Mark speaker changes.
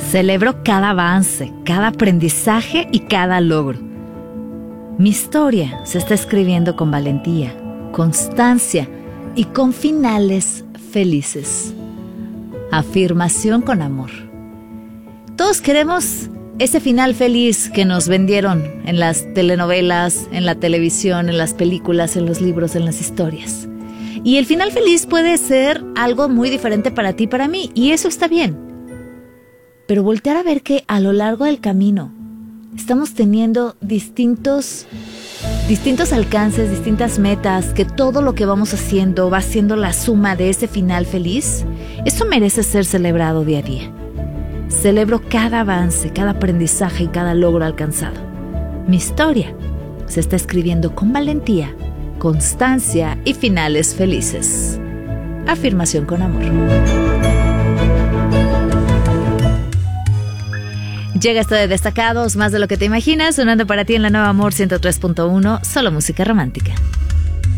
Speaker 1: Celebro cada avance, cada aprendizaje y cada logro. Mi historia se está escribiendo con valentía, constancia y con finales felices. Afirmación con amor. Todos queremos ese final feliz que nos vendieron en las telenovelas, en la televisión, en las películas, en los libros, en las historias. Y el final feliz puede ser algo muy diferente para ti y para mí, y eso está bien. Pero voltear a ver que a lo largo del camino estamos teniendo distintos alcances, distintas metas, que todo lo que vamos haciendo va siendo la suma de ese final feliz, eso merece ser celebrado día a día. Celebro cada avance, cada aprendizaje y cada logro alcanzado. Mi historia se está escribiendo con valentía, constancia y finales felices. Afirmación con amor. Llega esto de Destacados, más de lo que te imaginas, sonando para ti en la Nueva Amor 103.1, solo música romántica.